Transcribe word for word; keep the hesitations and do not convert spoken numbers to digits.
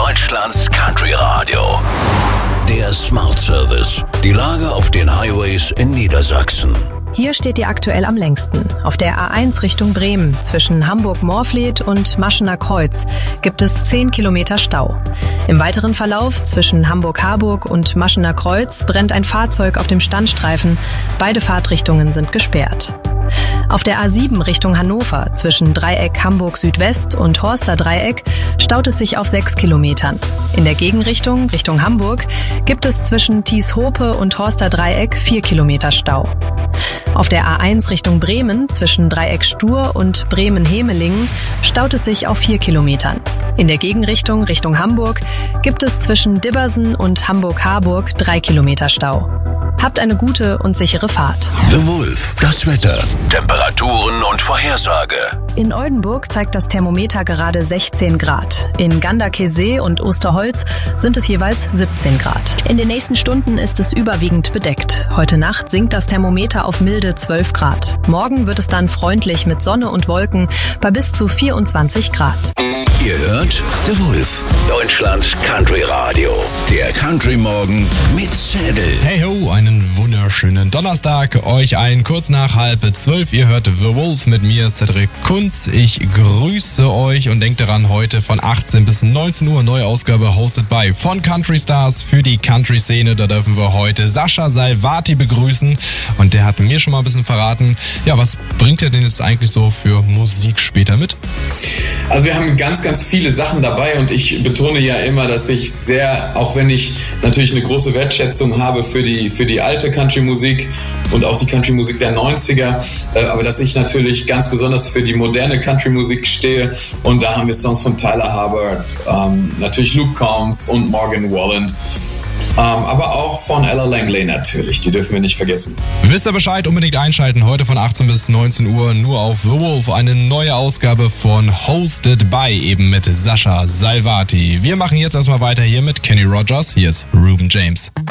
Deutschlands Country Radio. Der Smart Service. Die Lage auf den Highways in Niedersachsen. Hier steht ihr aktuell am längsten. Auf der A eins Richtung Bremen zwischen Hamburg-Morfleet und Maschener Kreuz gibt es zehn Kilometer Stau. Im weiteren Verlauf zwischen Hamburg-Harburg und Maschener Kreuz brennt ein Fahrzeug auf dem Standstreifen. Beide Fahrtrichtungen sind gesperrt. Auf der A sieben Richtung Hannover zwischen Dreieck Hamburg Südwest und Horster Dreieck staut es sich auf sechs Kilometern. In der Gegenrichtung Richtung Hamburg gibt es zwischen Thieshope und Horster Dreieck vier Kilometer Stau. Auf der A eins Richtung Bremen zwischen Dreieck Stur und Bremen-Hemelingen staut es sich auf vier Kilometern. In der Gegenrichtung Richtung Hamburg gibt es zwischen Dibbersen und Hamburg-Harburg drei Kilometer Stau. Habt eine gute und sichere Fahrt. The Wolf, das Wetter, Temperaturen und Vorhersage. In Oldenburg zeigt das Thermometer gerade sechzehn Grad. In Ganderkesee und Osterholz sind es jeweils siebzehn Grad. In den nächsten Stunden ist es überwiegend bedeckt. Heute Nacht sinkt das Thermometer auf milde zwölf Grad. Morgen wird es dann freundlich mit Sonne und Wolken bei bis zu vierundzwanzig Grad. Ihr hört The Wolf, Deutschlands Country Radio. Der Country Morgen mit Zedel. Hey ho, einen wunderschönen Donnerstag. Euch allen kurz nach halb zwölf. Ihr hört The Wolf mit mir, Cedric Kunz. Ich grüße euch und denkt daran, heute von achtzehn bis neunzehn Uhr neue Ausgabe hosted by von Country Stars für die Country-Szene. Da dürfen wir heute Sascha Salvati begrüßen und der hat mir schon mal ein bisschen verraten, ja, was bringt er denn jetzt eigentlich so für Musik später mit? Also wir haben ganz, ganz viele Sachen dabei und ich betone ja immer, dass ich sehr, auch wenn ich natürlich eine große Wertschätzung habe für die, für die alte Country-Musik und auch die Country-Musik der neunziger, äh, aber dass ich natürlich ganz besonders für die moderne Country-Musik stehe und da haben wir Songs von Tyler Hubbard, ähm, natürlich Luke Combs und Morgan Wallen. Ähm, aber auch von Ella Langley natürlich, die dürfen wir nicht vergessen. Wisst ihr Bescheid, unbedingt einschalten, heute von achtzehn bis neunzehn Uhr nur auf The Wolf, eine neue Ausgabe von Hosted by, eben mit Sascha Salvati. Wir machen jetzt erstmal weiter hier mit Kenny Rogers, hier ist Reuben James.